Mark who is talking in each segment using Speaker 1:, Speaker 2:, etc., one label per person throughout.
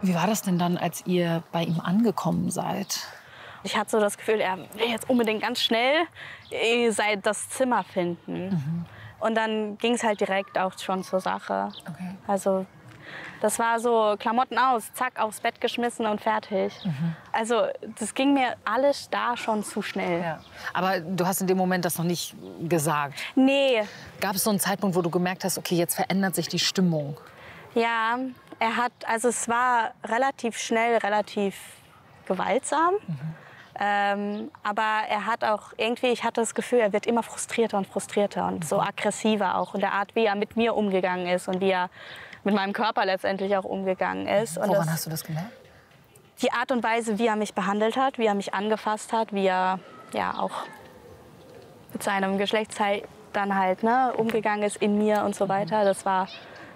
Speaker 1: Wie war das denn dann, als ihr bei ihm angekommen seid?
Speaker 2: Ich hatte so das Gefühl, er will jetzt unbedingt ganz schnell das Zimmer finden. Und dann ging es halt direkt auch schon zur Sache.
Speaker 1: Okay.
Speaker 2: Also das war so Klamotten aus, zack, aufs Bett geschmissen und fertig. Also das ging mir alles da schon zu schnell.
Speaker 1: Ja. Aber du hast in dem Moment das noch nicht gesagt.
Speaker 2: Nee,
Speaker 1: Gab es so einen Zeitpunkt, wo du gemerkt hast, okay, jetzt verändert sich die Stimmung?
Speaker 2: ja, es war relativ schnell, relativ gewaltsam. Aber er hat auch irgendwie, ich hatte das Gefühl, er wird immer frustrierter und so aggressiver auch in der Art, wie er mit mir umgegangen ist und wie er mit meinem Körper letztendlich auch umgegangen ist. Und
Speaker 1: Woran hast du das gemerkt?
Speaker 2: die Art und Weise, wie er mich behandelt hat, wie er mich angefasst hat, wie er ja auch mit seinem Geschlechtsteil dann halt umgegangen ist in mir und so weiter, das war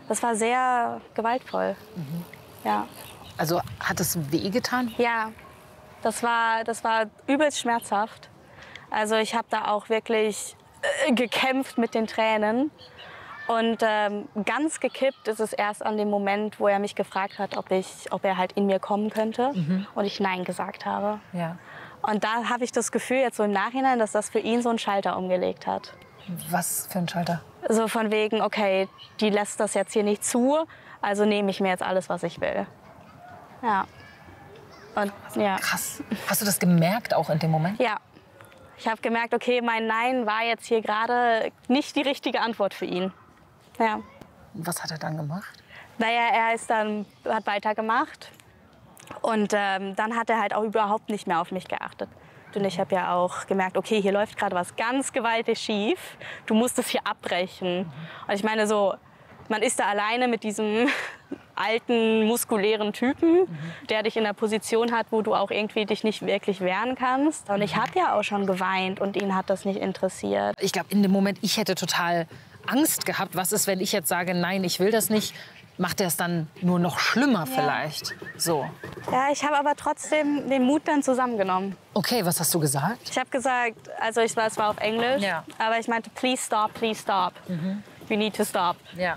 Speaker 2: sehr gewaltvoll. Ja.
Speaker 1: Also hat es wehgetan?
Speaker 2: Ja, das war übelst schmerzhaft. Also ich habe da auch wirklich gekämpft mit den Tränen. Und ganz gekippt ist es erst an dem Moment, wo er mich gefragt hat, ob er halt in mir kommen könnte. Und ich Nein gesagt habe.
Speaker 1: Ja.
Speaker 2: Und da habe ich das Gefühl jetzt so im Nachhinein, dass das für ihn so einen Schalter umgelegt hat.
Speaker 1: Was für ein Schalter?
Speaker 2: So von wegen, okay, die lässt das jetzt hier nicht zu, also nehme ich mir jetzt alles, was ich will. Ja. Und, ja.
Speaker 1: Krass. Hast du das gemerkt auch in dem Moment?
Speaker 2: Ja. Ich habe gemerkt, okay, mein Nein war jetzt hier gerade nicht die richtige Antwort für ihn. Ja.
Speaker 1: Was hat er dann gemacht?
Speaker 2: Naja, hat weitergemacht. Und dann hat er halt auch überhaupt nicht mehr auf mich geachtet. Und ich habe ja auch gemerkt, okay, hier läuft gerade was ganz gewaltig schief. Du musst es hier abbrechen. Und ich meine so, man ist da alleine mit diesem alten, muskulären Typen, der dich in der Position hat, wo du auch irgendwie dich nicht wirklich wehren kannst. Und ich habe ja auch schon geweint und ihn hat das nicht interessiert.
Speaker 1: Ich glaube, in dem Moment, ich hätte total Angst gehabt. Was ist, wenn ich jetzt sage, nein, ich will das nicht? Macht er es dann nur noch schlimmer vielleicht? So.
Speaker 2: Ja, ich habe aber trotzdem den Mut dann zusammengenommen.
Speaker 1: Okay, was hast du gesagt?
Speaker 2: Ich habe gesagt, also es war auf Englisch,
Speaker 1: Ja.
Speaker 2: aber ich meinte, please stop, please stop. We need to stop.
Speaker 1: Ja.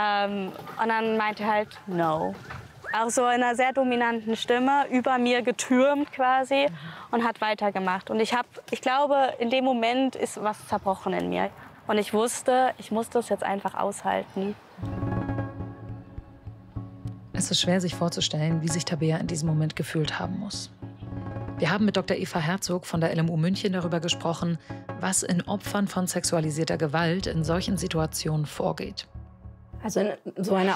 Speaker 2: Und dann meinte er halt, no. Auch so in einer sehr dominanten Stimme, über mir getürmt quasi und hat weitergemacht. Und ich glaube, in dem Moment ist was zerbrochen in mir. Und ich wusste, ich muss das jetzt einfach aushalten.
Speaker 1: Es ist schwer, sich vorzustellen, wie sich Tabea in diesem Moment gefühlt haben muss. Wir haben mit Dr. Eva Herzog von der LMU München darüber gesprochen, was in Opfern von sexualisierter Gewalt in solchen Situationen vorgeht.
Speaker 3: Also in so einer